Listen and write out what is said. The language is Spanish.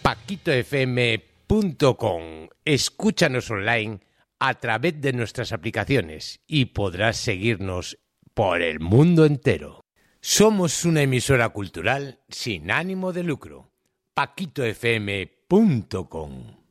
paquitofm.com. Escúchanos online a través de nuestras aplicaciones y podrás seguirnos por el mundo entero. Somos una emisora cultural sin ánimo de lucro. paquitofm.com.